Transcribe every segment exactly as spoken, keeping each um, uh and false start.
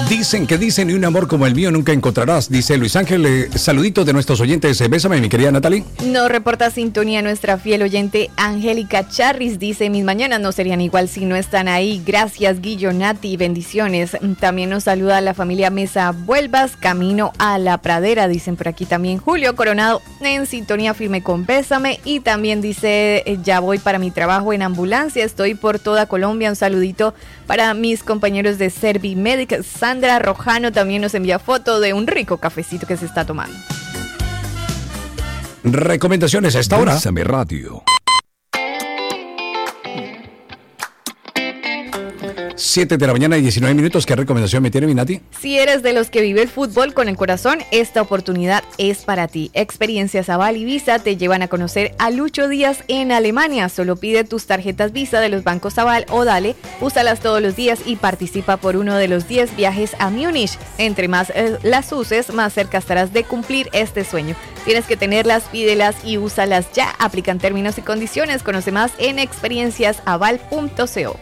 Dicen que dicen y un amor como el mío nunca encontrarás, dice Luis Ángel. Eh, saludito de nuestros oyentes. Eh, bésame, mi querida Natalie. Nos reporta sintonía nuestra fiel oyente Angélica Charris. Dice, mis mañanas no serían igual si no están ahí. Gracias, Guillo, Nati, bendiciones. También nos saluda la familia Mesa Vuelvas, camino a la pradera. Dicen por aquí también Julio Coronado en sintonía firme con Bésame. Y también dice, eh, ya voy para mi trabajo en ambulancia. Estoy por toda Colombia. Un saludito para mis compañeros de Servimedic. Sandra Rojano también nos envía foto de un rico cafecito que se está tomando. Recomendaciones a esta hora. Bésame Radio. siete de la mañana y diecinueve minutos. ¿Qué recomendación me tiene, mi Nati? Si eres de los que vive el fútbol con el corazón, esta oportunidad es para ti. Experiencias Aval y Visa te llevan a conocer a Lucho Díaz en Alemania. Solo pide tus tarjetas Visa de los bancos Aval o Dale, úsalas todos los días y participa por uno de los diez viajes a Múnich. Entre más eh, las uses, más cerca estarás de cumplir este sueño. Tienes que tenerlas, pídelas y úsalas ya. Aplican términos y condiciones. Conoce más en experiencias aval punto co.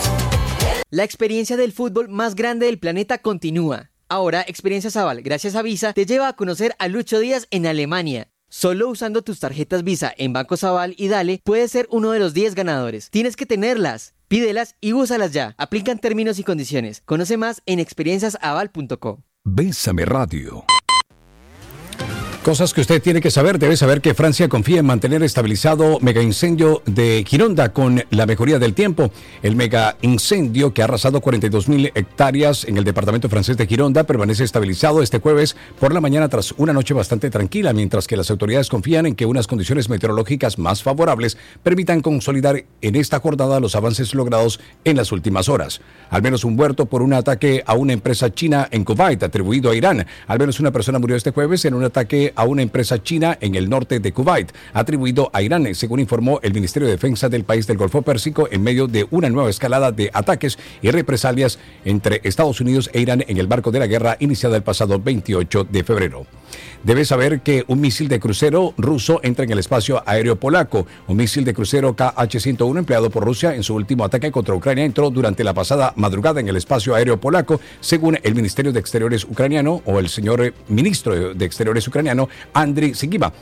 La experiencia del fútbol más grande del planeta continúa. Ahora, Experiencias Aval, gracias a Visa, te lleva a conocer a Lucho Díaz en Alemania. Solo usando tus tarjetas Visa en Bancos Aval y Dale, puedes ser uno de los diez ganadores. Tienes que tenerlas, pídelas y úsalas ya. Aplican términos y condiciones. Conoce más en experiencias aval punto co. Bésame Radio. Cosas que usted tiene que saber. Debe saber que Francia confía en mantener estabilizado mega incendio de Gironda con la mejoría del tiempo. El mega incendio que ha arrasado cuarenta y dos mil hectáreas en el departamento francés de Gironda permanece estabilizado este jueves por la mañana tras una noche bastante tranquila, mientras que las autoridades confían en que unas condiciones meteorológicas más favorables permitan consolidar en esta jornada los avances logrados en las últimas horas. Al menos un muerto por un ataque a una empresa china en Kuwait atribuido a Irán. Al menos una persona murió este jueves en un ataque a una empresa china en el norte de Kuwait, atribuido a Irán, según informó el Ministerio de Defensa del país del Golfo Pérsico, en medio de una nueva escalada de ataques y represalias entre Estados Unidos e Irán en el marco de la guerra iniciada el pasado veintiocho de febrero. Debes saber que un misil de crucero ruso entra en el espacio aéreo polaco. Un misil de crucero K H ciento uno empleado por Rusia en su último ataque contra Ucrania entró durante la pasada madrugada en el espacio aéreo polaco, según el Ministerio de Exteriores ucraniano o el señor ministro de Exteriores ucraniano, Andriy Sybiga.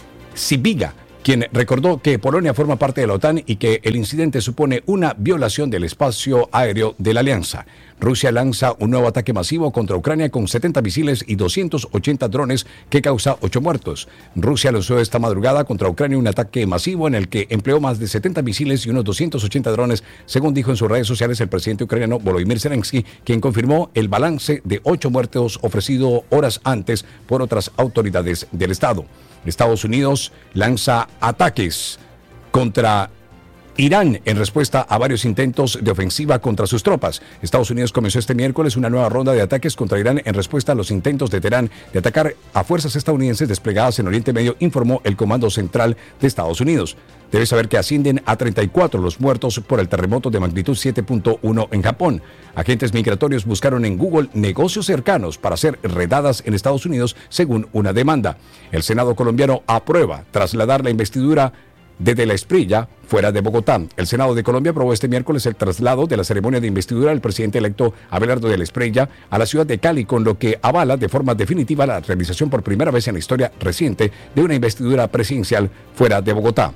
Sybiga, quien recordó que Polonia forma parte de la OTAN y que el incidente supone una violación del espacio aéreo de la alianza. Rusia lanza un nuevo ataque masivo contra Ucrania con setenta misiles y doscientos ochenta drones que causa ocho muertos. Rusia lanzó esta madrugada contra Ucrania un ataque masivo en el que empleó más de setenta misiles y unos doscientos ochenta drones, según dijo en sus redes sociales el presidente ucraniano Volodymyr Zelensky, quien confirmó el balance de ocho muertos ofrecido horas antes por otras autoridades del Estado. Estados Unidos lanza ataques contra Irán en respuesta a varios intentos de ofensiva contra sus tropas. Estados Unidos comenzó este miércoles una nueva ronda de ataques contra Irán en respuesta a los intentos de Teherán de atacar a fuerzas estadounidenses desplegadas en Oriente Medio, informó el Comando Central de Estados Unidos. Debe saber que ascienden a treinta y cuatro los muertos por el terremoto de magnitud siete punto uno en Japón. Agentes migratorios buscaron en Google negocios cercanos para hacer redadas en Estados Unidos, según una demanda. El Senado colombiano aprueba trasladar la investidura de De la Espriella fuera de Bogotá. El Senado de Colombia aprobó este miércoles el traslado de la ceremonia de investidura del presidente electo Abelardo de la Espriella a la ciudad de Cali, con lo que avala de forma definitiva la realización por primera vez en la historia reciente de una investidura presidencial fuera de Bogotá.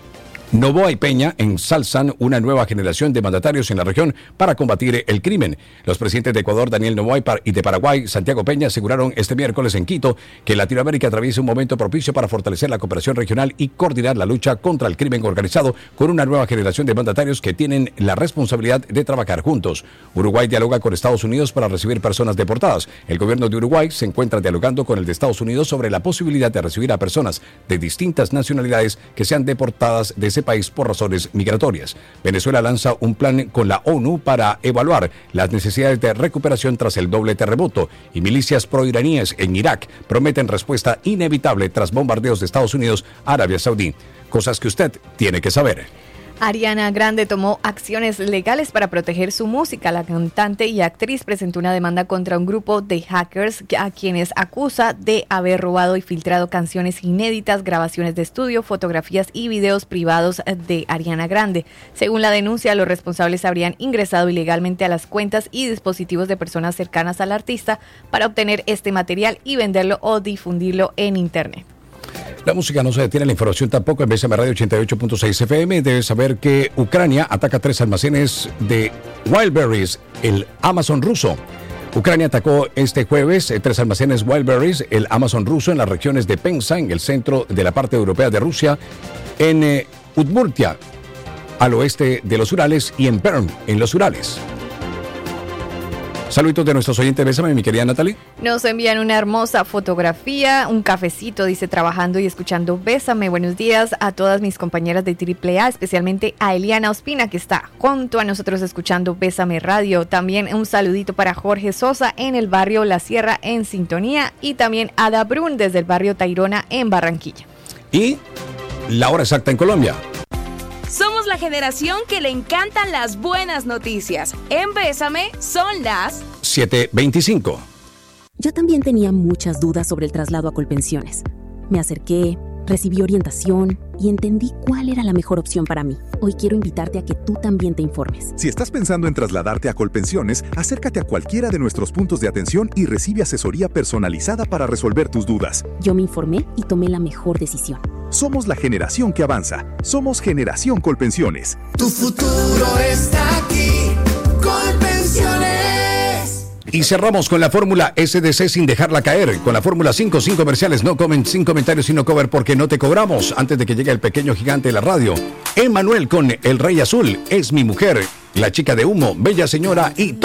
Noboa y Peña ensalzan una nueva generación de mandatarios en la región para combatir el crimen. Los presidentes de Ecuador, Daniel Noboa, y de Paraguay, Santiago Peña, aseguraron este miércoles en Quito que Latinoamérica atraviesa un momento propicio para fortalecer la cooperación regional y coordinar la lucha contra el crimen organizado con una nueva generación de mandatarios que tienen la responsabilidad de trabajar juntos. Uruguay dialoga con Estados Unidos para recibir personas deportadas. El gobierno de Uruguay se encuentra dialogando con el de Estados Unidos sobre la posibilidad de recibir a personas de distintas nacionalidades que sean deportadas de ese país por razones migratorias. Venezuela lanza un plan con la ONU para evaluar las necesidades de recuperación tras el doble terremoto, y milicias proiraníes en Irak prometen respuesta inevitable tras bombardeos de Estados Unidos a Arabia Saudí. Cosas que usted tiene que saber. Ariana Grande tomó acciones legales para proteger su música. La cantante y actriz presentó una demanda contra un grupo de hackers a quienes acusa de haber robado y filtrado canciones inéditas, grabaciones de estudio, fotografías y videos privados de Ariana Grande. Según la denuncia, los responsables habrían ingresado ilegalmente a las cuentas y dispositivos de personas cercanas al artista para obtener este material y venderlo o difundirlo en Internet. La música no se detiene, la información tampoco. En Bésame Radio ochenta y ocho punto seis F M, debes saber que Ucrania ataca tres almacenes de Wildberries, el Amazon ruso. Ucrania atacó este jueves eh, tres almacenes Wildberries, el Amazon ruso, en las regiones de Penza, en el centro de la parte europea de Rusia, en eh, Udmurtia, al oeste de los Urales, y en Perm, en los Urales. Saluditos de nuestros oyentes, Bésame, mi querida Natalie. Nos envían una hermosa fotografía, un cafecito, dice, trabajando y escuchando Bésame. Buenos días a todas mis compañeras de Triple A, especialmente a Eliana Ospina, que está junto a nosotros escuchando Bésame Radio. También un saludito para Jorge Sosa en el barrio La Sierra en sintonía, y también a Ada Brun desde el barrio Tayrona en Barranquilla. Y la hora exacta en Colombia. Somos la generación que le encantan las buenas noticias. En Bésame son las siete veinticinco. Yo también tenía muchas dudas sobre el traslado a Colpensiones. Me acerqué, recibí orientación y entendí cuál era la mejor opción para mí. Hoy quiero invitarte a que tú también te informes. Si estás pensando en trasladarte a Colpensiones, acércate a cualquiera de nuestros puntos de atención y recibe asesoría personalizada para resolver tus dudas. Yo me informé y tomé la mejor decisión. Somos la generación que avanza. Somos Generación Colpensiones. Tu futuro está aquí. Colpensiones. Y cerramos con la fórmula S D C sin dejarla caer. Con la fórmula cinco, sin comerciales, no comen, sin comentarios, sino cover, porque no te cobramos. Antes de que llegue el pequeño gigante de la radio, Emmanuel con El Rey Azul, Es mi mujer, La chica de humo, Bella señora y